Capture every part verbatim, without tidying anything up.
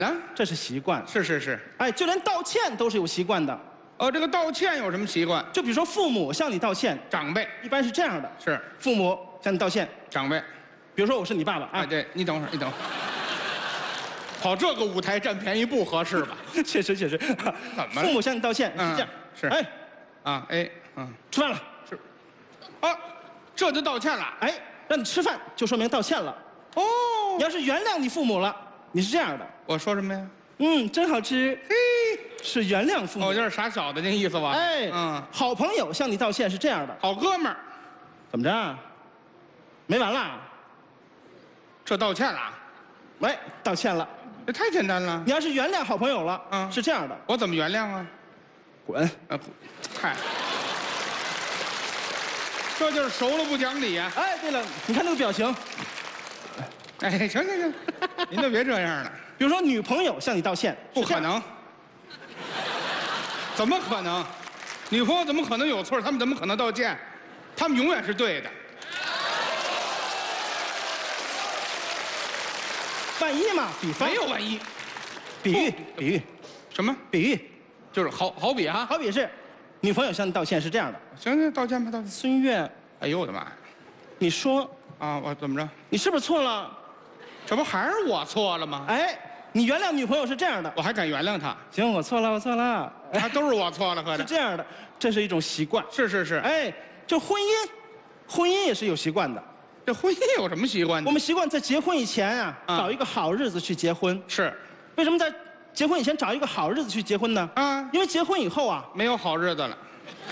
啊， 这是习惯。 是是是。 哎，就连道歉都是有习惯的。 哦，这个道歉有什么习惯？ 就比如说父母向你道歉， 长辈一般是这样的： 是父母向你道歉， 长辈。 比如说我是你爸爸啊， 啊， 对，你等会儿，你等会儿。跑这个舞台占便宜不合适吧？ 确实确实。 怎么了？ 父母向你道歉是这样， 是哎， 啊，哎，嗯， 吃饭了， 是，啊，这就道歉了。 哎，让你吃饭就说明道歉了。 哦， 你要是原谅你父母了，你是这样的， 我说什么呀？ 嗯，真好吃， 嘿， 是原谅父母。 哦，有点傻小的那意思吧？ 哎， 嗯， 好朋友向你道歉是这样的， 好哥们儿， 怎么着？没完啦？ 这道歉了？ 喂，道歉了。 这太简单了。 你要是原谅好朋友了， 嗯， 是这样的， 我怎么原谅啊？ 滚！ 啊，嗨，这就是熟了不讲理呀！ 哎，对了，你看那个表情， 哎，行行行，您就别这样了。 比如说女朋友向你道歉， 不可能，怎么可能？女朋友怎么可能有错？他们怎么可能道歉？他们永远是对的。 万一嘛，比方没有万一， 比喻，比喻， 什么？ 比喻， 就是好好比哈。 好比是女朋友向你道歉是这样的， 行行，道歉吧，道歉。 孙悦， 哎呦我的妈呀！ 你说啊，我怎么着？ 你是不是错了？ 这不还是我错了吗？ 哎，你原谅女朋友是这样的， 我还敢原谅他？ 行，我错了，我错了， 还都是我错了，合着。 是这样的，这是一种习惯。 是是是。 哎，就婚姻，婚姻也是有习惯的。 这婚姻有什么习惯呢？ 我们习惯在结婚以前啊， 啊找一个好日子去结婚。 是。 为什么在结婚以前找一个好日子去结婚呢？ 啊， 因为结婚以后啊， 没有好日子了。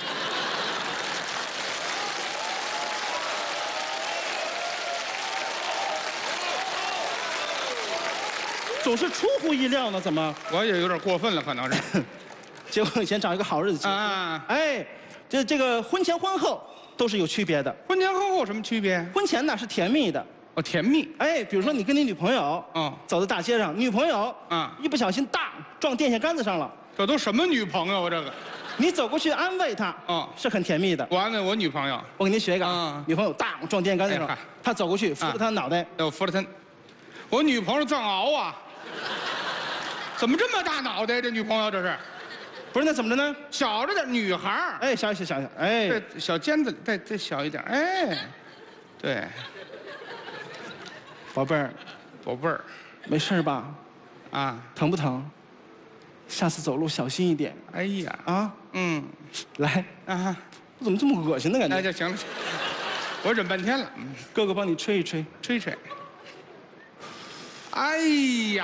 总是出乎意料呢，怎么？ 我也有点过分了，可能是。 结婚以前找一个好日子结婚。 啊， 哎，这这个婚前婚后都是有区别的。 婚前婚后有什么区别？ 婚前呢是甜蜜的， 哦，甜蜜。 哎，比如说你跟你女朋友， 嗯， 走在大街上，女朋友， 啊一不小心当撞电线杆子上了， 这都什么女朋友啊？这个， 你走过去安慰她， 嗯是很甜蜜的。 我安慰我女朋友， 我给您学一个啊啊， 女朋友当撞电线杆子上哎嗨， 她走过去扶着她脑袋， 我扶着她。我女朋友藏獒啊，怎么这么大脑袋？这女朋友这是不是那怎么着呢？ 小着点，女孩儿， 哎，小小小小，哎， 这小尖子再再小一点，哎，对， 宝贝儿， 宝贝儿， 没事吧？ 啊， 疼不疼？下次走路小心一点哎呀， 啊！ 嗯， 来， 啊， 我怎么这么恶心的感那觉？ 就行了，我忍半天了，嗯， 哥哥帮你吹一吹。 吹吹。哎呀，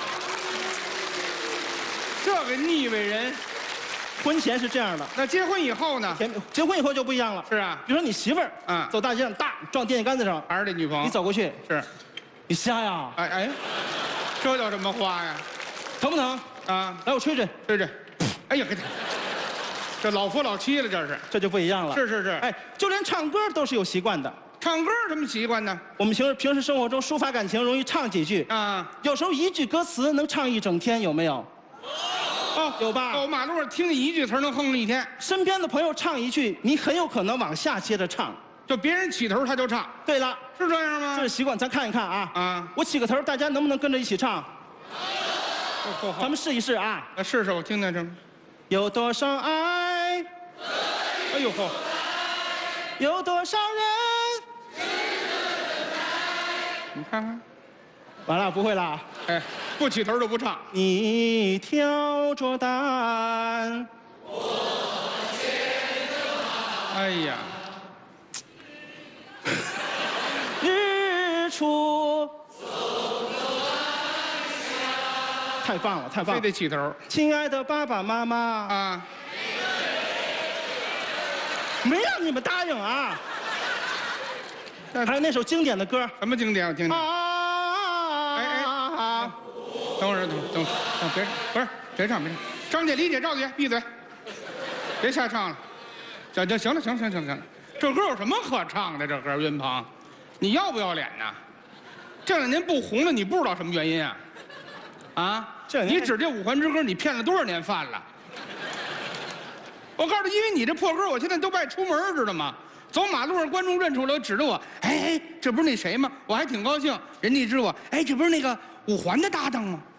这个腻味人。 婚前是这样的， 那结婚以后呢？ 甜结婚以后就不一样了。 是啊， 比如说你媳妇儿， 嗯走大街上，当撞电线杆子上， 还是这女朋友？ 你走过去， 是， 你瞎呀？ 哎哎，这叫什么话呀？ 疼不疼？ 啊， 来，我吹吹， 对对，哎呀，给他，这老夫老妻了，这是。 这就不一样了。 是是是， 哎，就连唱歌都是有习惯的。 唱歌什么习惯呢？ 我们平时平时生活中抒发感情，容易唱几句， 啊， 有时候一句歌词能唱一整天，有没有？ 哦， 有吧哦，马路上听见一句词儿能哼一天， 身边的朋友唱一句，你很有可能往下接着唱。 就别人起头他就唱， 对了， 是这样吗？ 这是习惯，咱看一看啊。 啊， 我起个头，大家能不能跟着一起唱？ 嚯嚯咱们试一试啊。 啊，试试我听听这。 有多少爱， 哎呦嚯， 有多少人？ 你看看， 完了，不会了。 哎，不起头就不唱。 你挑着担， 哎呀， 日出。太棒了，太棒了！ 非得起头亲爱的爸爸妈妈， 啊！ 没让你们答应啊！还有那首经典的歌什么经典？我听听。 啊！ 哎哎，等会儿，等会儿，等会儿，等别不是别唱别唱，张姐、李姐、赵姐闭嘴，别瞎唱了。行行行了，行行行行了，这歌有什么可唱的？这歌云鹏，你要不要脸呐？这两年不红了，你不知道什么原因啊？啊？ 这两年你指这五环之歌，你骗了多少年饭了？我告诉你，因为你这破歌，我现在都不爱出门，知道吗？走马路上，观众认出来，指着我，哎哎，这不是那谁吗？我还挺高兴。人家一指我，哎，这不是那个五环的搭档吗？